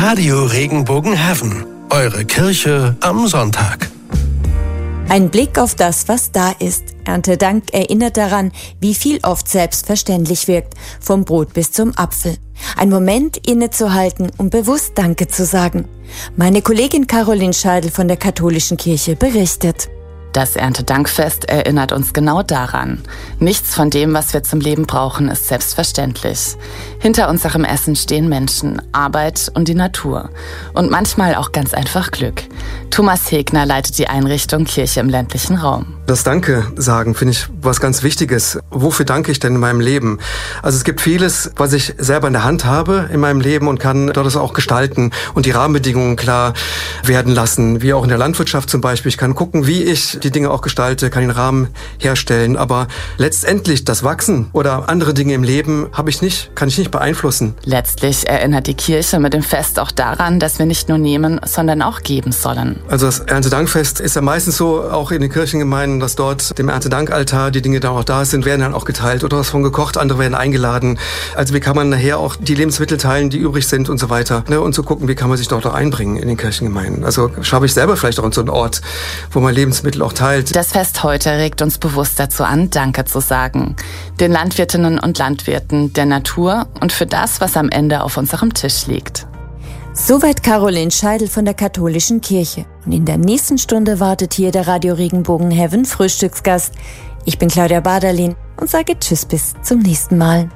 Radio Regenbogen Heaven, eure Kirche am Sonntag. Ein Blick auf das, was da ist. Erntedank erinnert daran, wie viel oft selbstverständlich wirkt, vom Brot bis zum Apfel. Ein Moment innezuhalten, um bewusst Danke zu sagen. Meine Kollegin Caroline Scheidel von der Katholischen Kirche berichtet. Das Erntedankfest erinnert uns genau daran. Nichts von dem, was wir zum Leben brauchen, ist selbstverständlich. Hinter unserem Essen stehen Menschen, Arbeit und die Natur. Und manchmal auch ganz einfach Glück. Thomas Hegner leitet die Einrichtung Kirche im ländlichen Raum. Das Danke sagen finde ich was ganz Wichtiges. Wofür danke ich denn in meinem Leben? Also es gibt vieles, was ich selber in der Hand habe in meinem Leben und kann dort auch gestalten und die Rahmenbedingungen klar werden lassen. Wie auch in der Landwirtschaft zum Beispiel. Ich kann gucken, wie ich die Dinge auch gestalte, kann den Rahmen herstellen. Aber letztendlich das Wachsen oder andere Dinge im Leben kann ich nicht beeinflussen. Letztlich erinnert die Kirche mit dem Fest auch daran, dass wir nicht nur nehmen, sondern auch geben sollen. Also das Erntedankfest ist ja meistens so, auch in den Kirchengemeinden, dass dort dem Erntedankaltar die Dinge, die auch da sind, werden dann auch geteilt oder was von gekocht, andere werden eingeladen. Also wie kann man nachher auch die Lebensmittel teilen, die übrig sind und so weiter. Und zu gucken, wie kann man sich dort auch einbringen in den Kirchengemeinden. Also schaffe ich selber vielleicht auch so einen Ort, wo man Lebensmittel auch teilt. Das Fest heute regt uns bewusst dazu an, Danke zu sagen. Den Landwirtinnen und Landwirten, der Natur und für das, was am Ende auf unserem Tisch liegt. Soweit Caroline Scheidel von der Katholischen Kirche. Und in der nächsten Stunde wartet hier der Radio Regenbogen Heaven Frühstücksgast. Ich bin Claudia Baderlin und sage Tschüss bis zum nächsten Mal.